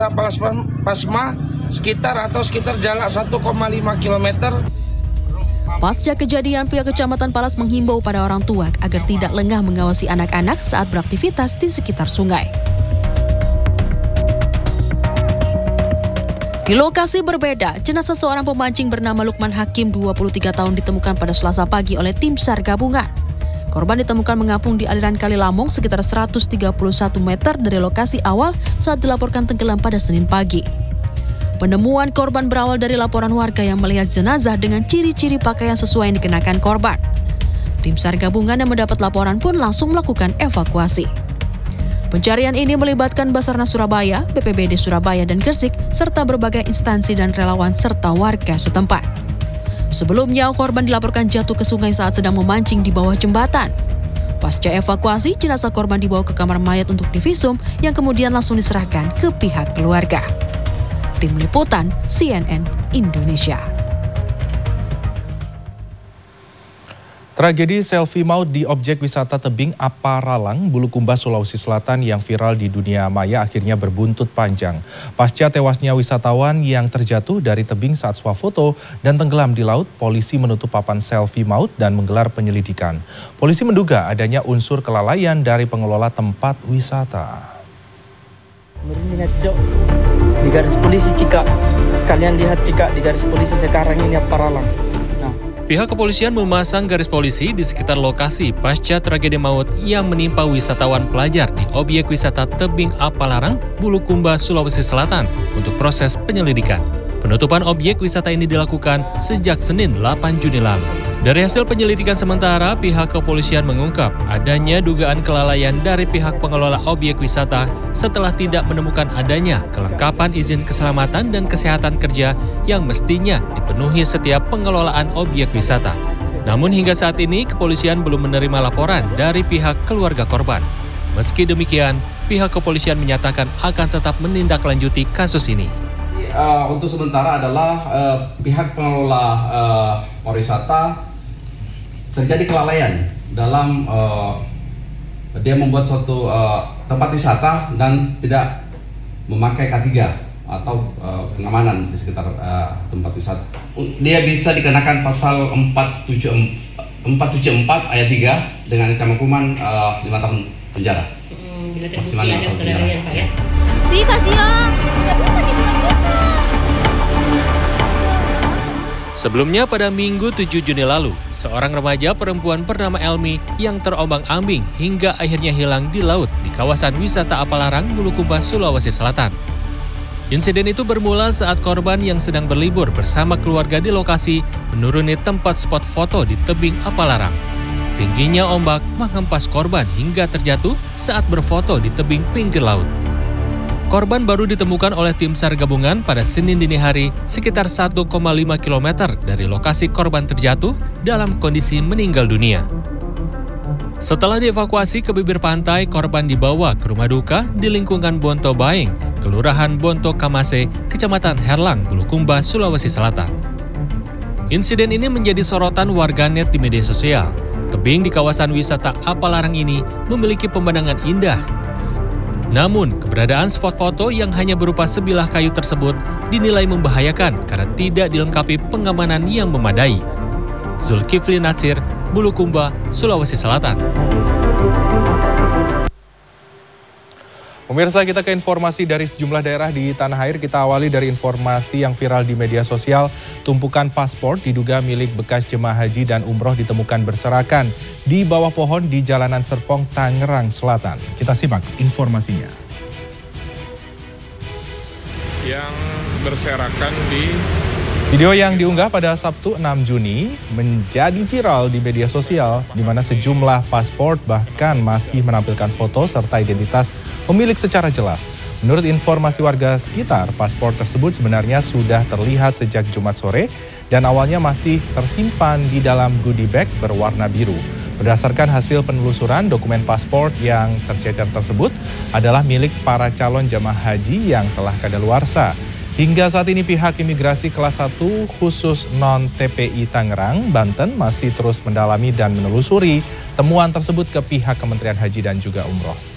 Pasma sekitar jarak 1,5 km. Pasca kejadian, pihak Kecamatan Palas menghimbau pada orang tua agar tidak lengah mengawasi anak-anak saat beraktivitas di sekitar sungai. Di lokasi berbeda, jenazah seorang pemancing bernama Lukman Hakim, 23 tahun, ditemukan pada Selasa pagi oleh tim SAR gabungan. Korban ditemukan mengapung di aliran Kali Lamong sekitar 131 meter dari lokasi awal saat dilaporkan tenggelam pada Senin pagi. Penemuan korban berawal dari laporan warga yang melihat jenazah dengan ciri-ciri pakaian sesuai yang dikenakan korban. Tim SAR gabungan yang mendapat laporan pun langsung melakukan evakuasi. Pencarian ini melibatkan Basarnas Surabaya, BPBD Surabaya dan Gresik, serta berbagai instansi dan relawan serta warga setempat. Sebelumnya, korban dilaporkan jatuh ke sungai saat sedang memancing di bawah jembatan. Pasca evakuasi, jenazah korban dibawa ke kamar mayat untuk divisum yang kemudian langsung diserahkan ke pihak keluarga. Tim Liputan CNN Indonesia. Tragedi selfie maut di objek wisata tebing Aparalang, Bulukumba, Sulawesi Selatan yang viral di dunia maya akhirnya berbuntut panjang. Pasca tewasnya wisatawan yang terjatuh dari tebing saat swafoto dan tenggelam di laut, polisi menutup papan selfie maut dan menggelar penyelidikan. Polisi menduga adanya unsur kelalaian dari pengelola tempat wisata. Di garis polisi Cika, kalian lihat Cika di garis polisi sekarang ini Aparalang. Pihak kepolisian memasang garis polisi di sekitar lokasi pasca tragedi maut yang menimpa wisatawan pelajar di objek wisata tebing Apalaran, Bulukumba, Sulawesi Selatan untuk proses penyelidikan. Penutupan objek wisata ini dilakukan sejak Senin 8 Juni lalu. Dari hasil penyelidikan sementara, pihak kepolisian mengungkap adanya dugaan kelalaian dari pihak pengelola objek wisata setelah tidak menemukan adanya kelengkapan izin keselamatan dan kesehatan kerja yang mestinya dipenuhi setiap pengelolaan objek wisata. Namun hingga saat ini, kepolisian belum menerima laporan dari pihak keluarga korban. Meski demikian, pihak kepolisian menyatakan akan tetap menindaklanjuti kasus ini. Untuk sementara adalah pihak pengelola pariwisata terjadi kelalaian dalam dia membuat suatu tempat wisata dan tidak memakai K3 atau pengamanan di sekitar tempat wisata. Dia bisa dikenakan pasal 474 ayat 3 dengan ancaman hukuman 5 tahun penjara. Bila terbukti ada kelalaian, Pak, ya. Ih, kasihan. Tidak bisa dilanjutkan. Sebelumnya pada Minggu 7 Juni lalu, seorang remaja perempuan bernama Elmi yang terombang-ambing hingga akhirnya hilang di laut di kawasan wisata Apalaran, Bulukumba, Sulawesi Selatan. Insiden itu bermula saat korban yang sedang berlibur bersama keluarga di lokasi menuruni tempat spot foto di tebing Apalaran. Tingginya ombak menghempas korban hingga terjatuh saat berfoto di tebing pinggir laut. Korban baru ditemukan oleh tim SAR gabungan pada Senin dini hari sekitar 1,5 km dari lokasi korban terjatuh dalam kondisi meninggal dunia. Setelah dievakuasi ke bibir pantai, korban dibawa ke rumah duka di lingkungan Bonto Baeng, Kelurahan Bonto Kamase, Kecamatan Herlang, Bulukumba, Sulawesi Selatan. Insiden ini menjadi sorotan warganet di media sosial. Tebing di kawasan wisata Apalaran ini memiliki pemandangan indah. Namun, keberadaan spot foto yang hanya berupa sebilah kayu tersebut dinilai membahayakan karena tidak dilengkapi pengamanan yang memadai. Zulkifli Natsir, Bulukumba, Sulawesi Selatan. Pemirsa, kita ke informasi dari sejumlah daerah di tanah air. Kita awali dari informasi yang viral di media sosial. Tumpukan paspor diduga milik bekas jemaah haji dan umroh ditemukan berserakan di bawah pohon di Jalanan Serpong, Tangerang Selatan. Kita simak informasinya. Yang berserakan di... Video yang diunggah pada Sabtu 6 Juni menjadi viral di media sosial, di mana sejumlah paspor bahkan masih menampilkan foto serta identitas pemilik secara jelas. Menurut informasi warga sekitar, paspor tersebut sebenarnya sudah terlihat sejak Jumat sore dan awalnya masih tersimpan di dalam goodie bag berwarna biru. Berdasarkan hasil penelusuran, dokumen paspor yang tercecer tersebut adalah milik para calon jemaah haji yang telah kadaluarsa. Hingga saat ini pihak imigrasi kelas 1 khusus non-TPI Tangerang, Banten masih terus mendalami dan menelusuri temuan tersebut ke pihak Kementerian Haji dan juga Umroh.